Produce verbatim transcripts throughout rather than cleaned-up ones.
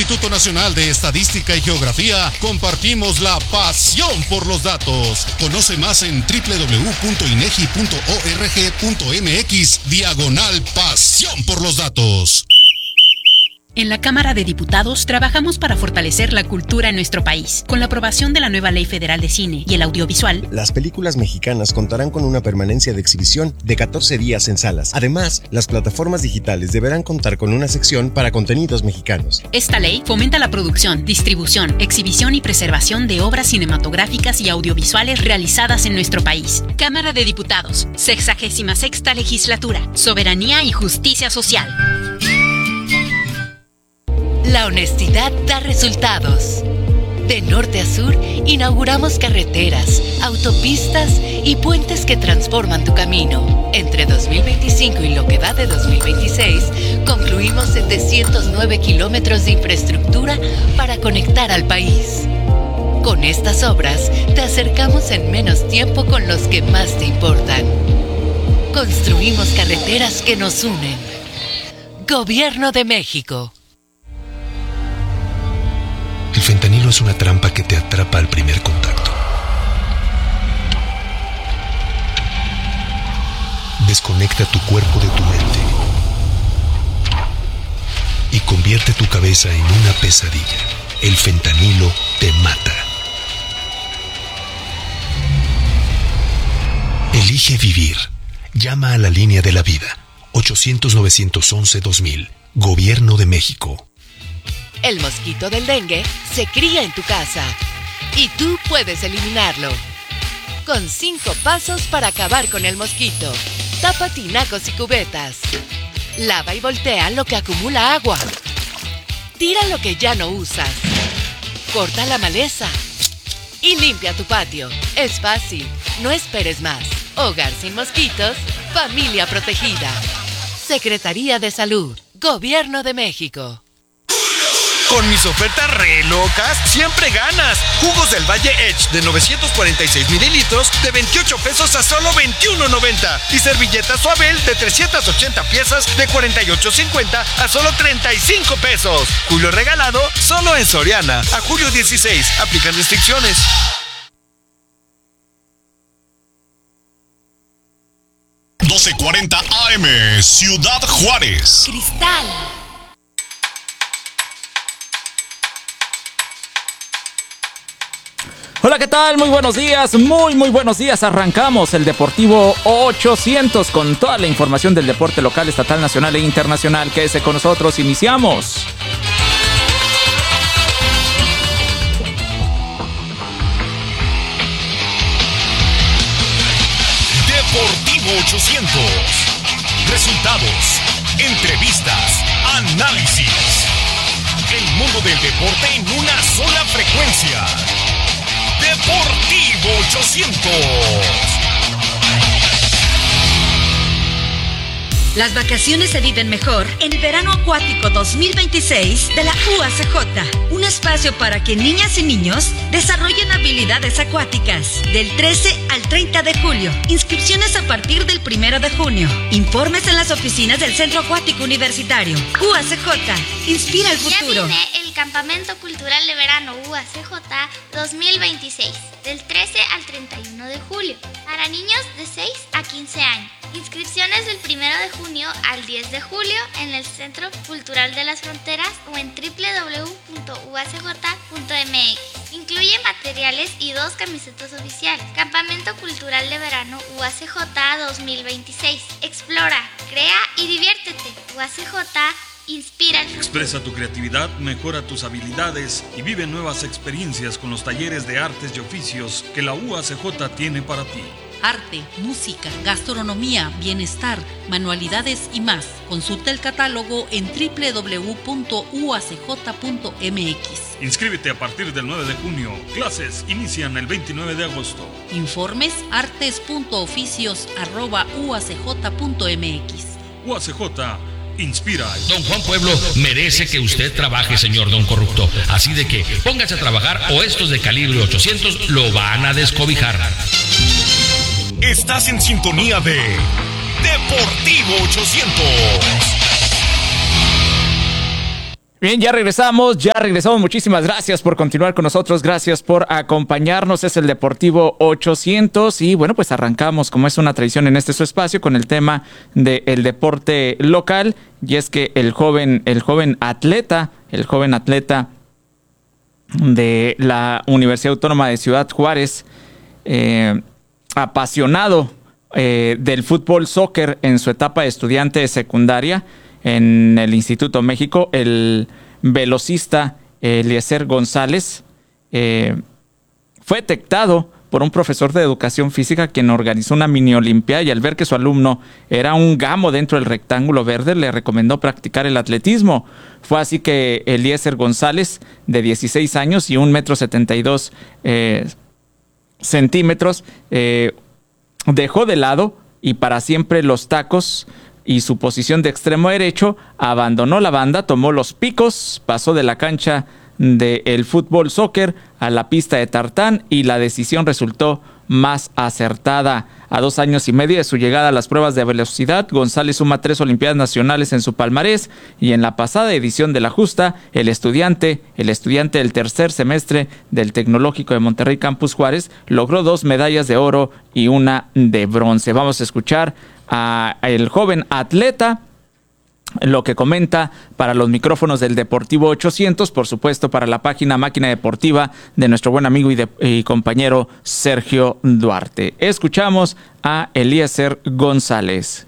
Instituto Nacional de Estadística y Geografía, compartimos la pasión por los datos. Conoce más en doble u doble u doble u punto inegi punto org punto mx, diagonal pasión por los datos. En la Cámara de Diputados trabajamos para fortalecer la cultura en nuestro país. Con la aprobación de la nueva Ley Federal de Cine y el Audiovisual, las películas mexicanas contarán con una permanencia de exhibición de catorce días en salas. Además, las plataformas digitales deberán contar con una sección para contenidos mexicanos. Esta ley fomenta la producción, distribución, exhibición y preservación de obras cinematográficas y audiovisuales realizadas en nuestro país. Cámara de Diputados, sexagésima sexta Legislatura, Soberanía y Justicia Social. La honestidad da resultados. De norte a sur, inauguramos carreteras, autopistas y puentes que transforman tu camino. Entre dos mil veinticinco y lo que va de dos mil veintiséis, concluimos setecientos nueve kilómetros de infraestructura para conectar al país. Con estas obras, te acercamos en menos tiempo con los que más te importan. Construimos carreteras que nos unen. Gobierno de México. El fentanilo es una trampa que te atrapa al primer contacto. Desconecta tu cuerpo de tu mente y convierte tu cabeza en una pesadilla. El fentanilo te mata. Elige vivir. Llama a la línea de la vida. ochocientos, novecientos once, dos mil. Gobierno de México. El mosquito del dengue se cría en tu casa y tú puedes eliminarlo. Con cinco pasos para acabar con el mosquito. Tapa tinacos y cubetas. Lava y voltea lo que acumula agua. Tira lo que ya no usas. Corta la maleza. Y limpia tu patio. Es fácil. No esperes más. Hogar sin mosquitos. Familia protegida. Secretaría de Salud. Gobierno de México. Con mis ofertas re locas, siempre ganas. Jugos del Valle Edge de novecientos cuarenta y seis mililitros de veintiocho pesos a solo veintiuno noventa. Y servilletas Suabel de trescientas ochenta piezas de cuarenta y ocho cincuenta a solo treinta y cinco pesos. Julio regalado solo en Soriana. A julio dieciséis. Aplican restricciones. doce cuarenta A M, Ciudad Juárez. Cristal. Hola, ¿qué tal? Muy buenos días, muy muy buenos días. Arrancamos el Deportivo ochocientos con toda la información del deporte local, estatal, nacional e internacional. Quédese con nosotros, iniciamos. Deportivo ochocientos. Resultados, entrevistas, análisis. El mundo del deporte en una sola frecuencia. Deportivo ochocientos. Las vacaciones se viven mejor en el Verano Acuático dos mil veintiséis de la U A C J. Un espacio para que niñas y niños desarrollen habilidades acuáticas. Del trece al treinta de julio. Inscripciones a partir del primero de junio. Informes en las oficinas del Centro Acuático Universitario. U A C J. Inspira el futuro. Ya viene el Campamento Cultural de Verano U A C J dos mil veintiséis. Del trece al treinta y uno de julio. Para niños de seis a quince años. Inscripciones del primero de junio al diez de julio en el Centro Cultural de las Fronteras o en doble u doble u doble u punto u a c j punto m x. Incluye materiales y dos camisetas oficiales. Campamento Cultural de Verano U A C J dos mil veintiséis. Explora, crea y diviértete. U A C J inspira el futuro. Expresa tu creatividad, mejora tus habilidades y vive nuevas experiencias con los talleres de artes y oficios que la U A C J tiene para ti. Arte, música, gastronomía, bienestar, manualidades y más. Consulta el catálogo en doble u doble u doble u punto u a c j punto m x. Inscríbete a partir del nueve de junio. Clases inician el veintinueve de agosto. Informes artes punto oficios arroba u a c j punto m x. U A C J inspira. Don Juan Pueblo merece que usted trabaje, señor Don Corrupto. Así de que póngase a trabajar o estos de calibre ochocientos lo van a descobijar. Estás en sintonía de Deportivo ochocientos. Bien, ya regresamos, ya regresamos. Muchísimas gracias por continuar con nosotros, gracias por acompañarnos. Es el Deportivo ochocientos y bueno, pues arrancamos, como es una tradición en este su espacio, con el tema del deporte local. Y es que el joven, el joven atleta, el joven atleta de la Universidad Autónoma de Ciudad Juárez, eh, apasionado eh, del fútbol soccer en su etapa de estudiante de secundaria, en el Instituto México, el velocista Eliezer González eh, fue detectado por un profesor de educación física quien organizó una mini olimpiada, y al ver que su alumno era un gamo dentro del rectángulo verde, le recomendó practicar el atletismo. Fue así que Eliezer González, de dieciséis años y un metro setenta y dos eh, centímetros, eh, dejó de lado y para siempre los tacos y su posición de extremo derecho, abandonó la banda, tomó los picos, pasó de la cancha del fútbol soccer a la pista de tartán y la decisión resultó más acertada. A dos años y medio de su llegada a las pruebas de velocidad, González suma tres Olimpiadas Nacionales en su palmarés, y en la pasada edición de la justa, el estudiante, el estudiante del tercer semestre del Tecnológico de Monterrey Campus Juárez, logró dos medallas de oro y una de bronce. Vamos a escuchar a el joven atleta, lo que comenta para los micrófonos del Deportivo ochocientos, por supuesto para la página Máquina Deportiva de nuestro buen amigo y, de, y compañero Sergio Duarte. Escuchamos a Eliezer González.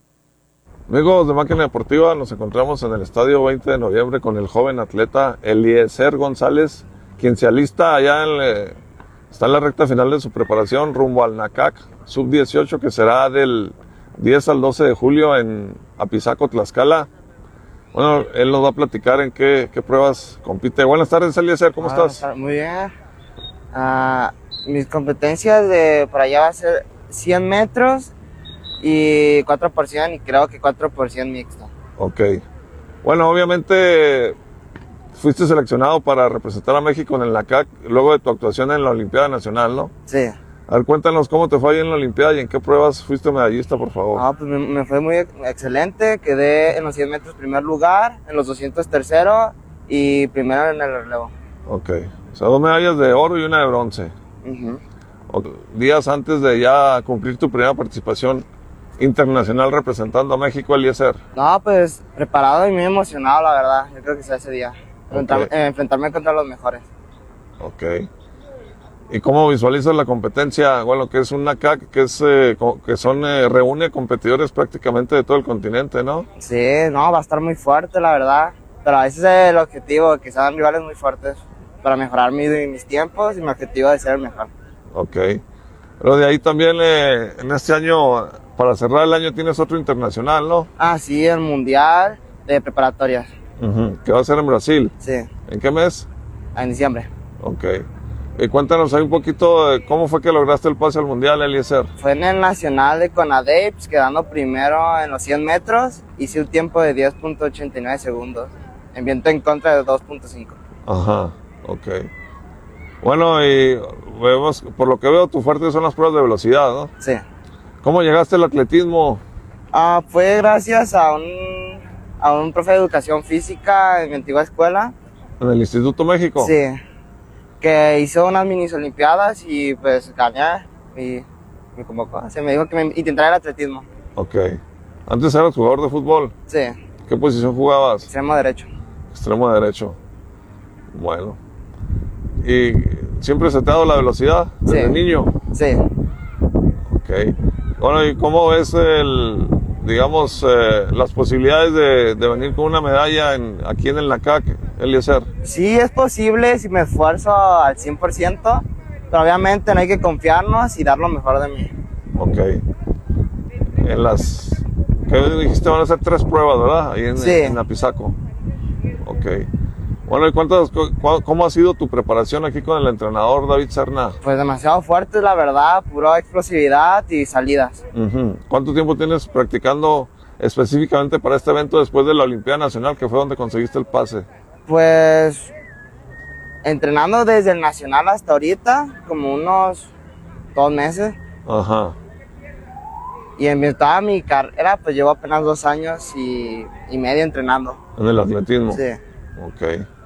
Amigos de Máquina Deportiva, nos encontramos en el Estadio veinte de noviembre con el joven atleta Eliezer González, quien se alista allá en el, está en la recta final de su preparación rumbo al NACAC sub dieciocho, que será del diez al doce de julio en Apizaco, Tlaxcala. Bueno, él nos va a platicar en qué, qué pruebas compite. Buenas tardes, Eliezer, ¿cómo ah, estás? Muy bien. Uh, mis competencias de por allá va a ser cien metros y cuatro por cien, y creo que cuatro por cien mixto. Ok. Bueno, obviamente fuiste seleccionado para representar a México en el NACAC luego de tu actuación en la Olimpiada Nacional, ¿no? Sí. A ver, cuéntanos cómo te fue ahí en la Olimpiada y en qué pruebas fuiste medallista, por favor. Ah, pues me, me fue muy excelente. Quedé en los cien metros primer lugar, en los doscientos tercero y primero en el relevo. Ok. O sea, dos medallas de oro y una de bronce. Uh-huh. Días antes de ya cumplir tu primera participación internacional representando a México, Eliezer. No, pues preparado y muy emocionado, la verdad. Yo creo que sea ese día. Enfrentarme, okay. eh, enfrentarme contra los mejores. Ok. ¿Y cómo visualizas la competencia? Bueno, que es un NACAC, que, es, eh, que son, eh, reúne competidores prácticamente de todo el continente, ¿no? Sí, no, va a estar muy fuerte, la verdad. Pero ese es el objetivo, que sean rivales muy fuertes para mejorar mi, mis tiempos y mi objetivo de ser el mejor. Ok. Pero de ahí también, eh, en este año, para cerrar el año, tienes otro internacional, ¿no? Ah, sí, el Mundial de Preparatorias. Uh-huh. ¿Que va a ser en Brasil? Sí. ¿En qué mes? En diciembre. Ok. Y cuéntanos ahí un poquito de cómo fue que lograste el pase al Mundial, Eliezer. Fue en el Nacional de CONADEIP, quedando primero en los cien metros. Hice un tiempo de diez punto ochenta y nueve segundos, en viento en contra de dos punto cinco. Ajá, ok. Bueno, y vemos, por lo que veo, tu fuerte son las pruebas de velocidad, ¿no? Sí. ¿Cómo llegaste al atletismo? Ah, fue gracias a un, a un profe de educación física en mi antigua escuela. ¿En el Instituto México? Sí. Que hizo unas mini olimpiadas y pues gané y me convocó. Se me dijo que me intentara el atletismo. Ok. ¿Antes eras jugador de fútbol? Sí. ¿Qué posición jugabas? Extremo derecho. Extremo derecho. Bueno. ¿Y siempre se te ha dado la velocidad desde sí. niño? Sí. Ok. Bueno, ¿y cómo ves el, digamos, eh, las posibilidades de, de venir con una medalla en, aquí en el NACAC, Eliezer? Sí, es posible si me esfuerzo al cien por ciento, pero obviamente no hay que confiarnos y dar lo mejor de mí. Ok. En las, ¿qué dijiste? Van a ser tres pruebas, ¿verdad? Ahí en, sí. en Apizaco. Ok. Bueno, ¿y cuántas, cómo ha sido tu preparación aquí con el entrenador David Serna? Pues demasiado fuerte, la verdad, pura explosividad y salidas. Uh-huh. ¿Cuánto tiempo tienes practicando específicamente para este evento después de la Olimpiada Nacional, que fue donde conseguiste el pase? Pues entrenando desde el Nacional hasta ahorita, como unos dos meses. Ajá. Y en toda mi carrera, pues llevo apenas dos años y, y medio entrenando. ¿En el atletismo? Sí. Ok.